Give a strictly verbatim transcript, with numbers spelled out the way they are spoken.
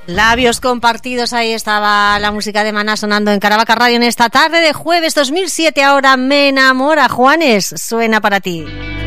Labios compartidos, ahí estaba la música de Maná sonando en Caravaca Radio en esta tarde de jueves dos mil siete. Ahora Me enamora, Juanes, suena para ti.